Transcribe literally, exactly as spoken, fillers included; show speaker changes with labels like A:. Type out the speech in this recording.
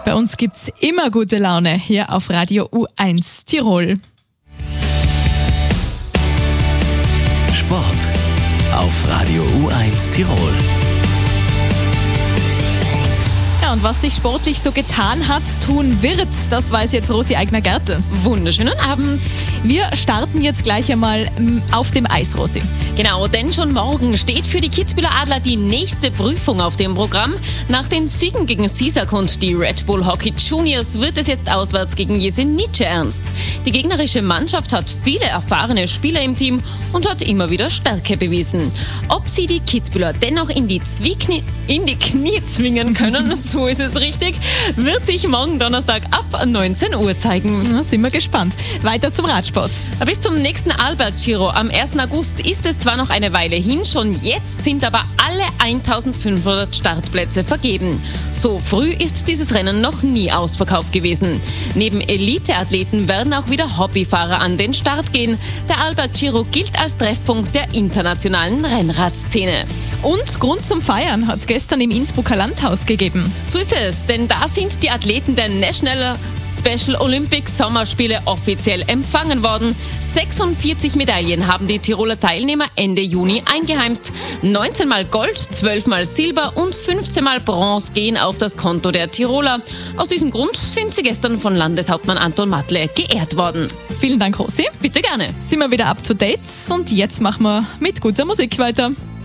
A: Bei uns gibt's immer gute Laune hier auf Radio U eins Tirol.
B: Sport auf Radio U eins Tirol.
A: Ja, und was sich sportlich so getan hat, tun wird, das weiß jetzt Rosi Eigner-Gertl.
C: Wunderschönen Abend.
A: Wir starten jetzt gleich einmal auf dem Eis, Rosi.
C: Genau, denn schon morgen steht für die Kitzbüheler Adler die nächste Prüfung auf dem Programm. Nach den Siegen gegen Sisak und die Red Bull Hockey Juniors wird es jetzt auswärts gegen Jesenice ernst. Die gegnerische Mannschaft hat viele erfahrene Spieler im Team und hat immer wieder Stärke bewiesen. Ob sie die Kitzbüheler dennoch in die, Zwieknie, in die Knie zwingen können, so ist es richtig, wird sich morgen Donnerstag ab neunzehn Uhr zeigen.
A: Na, sind wir gespannt. Weiter zum Radsport.
C: Bis zum nächsten Albert-Giro am ersten August ist es zwar noch eine Weile hin, schon jetzt sind aber alle eintausendfünfhundert Startplätze vergeben. So früh ist dieses Rennen noch nie ausverkauft gewesen. Neben Elite-Athleten werden auch wieder Hobbyfahrer an den Start gehen. Der Albert-Giro gilt als Treffpunkt der internationalen Rennradszene.
A: Und Grund zum Feiern hat es gestern im Innsbrucker Landhaus gegeben.
C: So ist es, denn da sind die Athleten der National Special Olympics Sommerspiele offiziell empfangen worden. sechsundvierzig Medaillen haben die Tiroler Teilnehmer Ende Juni eingeheimst. neunzehn Mal Gold, zwölf Mal Silber und fünfzehn Mal Bronze gehen auf das Konto der Tiroler. Aus diesem Grund sind sie gestern von Landeshauptmann Anton Matle geehrt worden.
A: Vielen Dank, Rosi.
C: Bitte gerne.
A: Sind wir wieder up to date und jetzt machen wir mit guter Musik weiter.